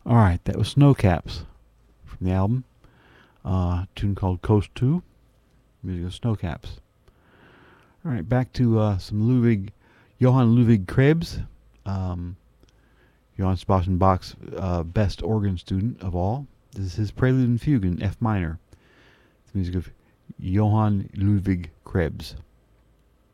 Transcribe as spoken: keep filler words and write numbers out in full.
Alright, that was Snowcaps from the album. Uh, a tune called Coast two, music of Snowcaps. Alright, back to uh, some Ludwig, Johann Ludwig Krebs, um, Johann Sebastian Bach's uh, best organ student of all. This is his Prelude and Fugue in F minor. It's the music of Johann Ludwig Krebs.